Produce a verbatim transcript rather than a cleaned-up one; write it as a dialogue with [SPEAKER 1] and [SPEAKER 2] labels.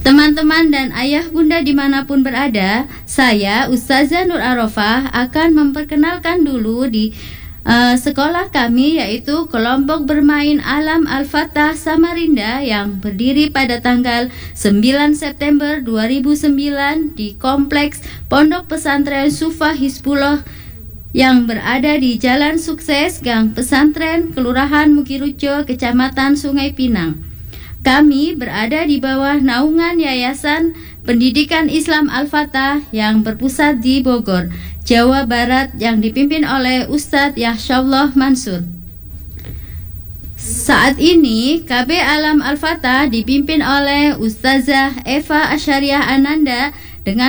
[SPEAKER 1] Teman-teman dan ayah bunda dimanapun berada, saya Ustazah Nur Arofah akan memperkenalkan dulu di uh, sekolah kami, yaitu kelompok bermain Alam Al-Fatah Samarinda yang berdiri pada tanggal sembilan September dua ribu sembilan di Kompleks Pondok Pesantren Sufa Hizbullah yang berada di Jalan Sukses, Gang Pesantren, Kelurahan Mukirujo, Kecamatan Sungai Pinang. Kami berada di bawah naungan Yayasan Pendidikan Islam Al-Fatah yang berpusat di Bogor, Jawa Barat, yang dipimpin oleh Ustadz Yahsyallah Mansur. Saat ini K B Alam Al-Fatah dipimpin oleh Ustazah Eva Asyariah Ananda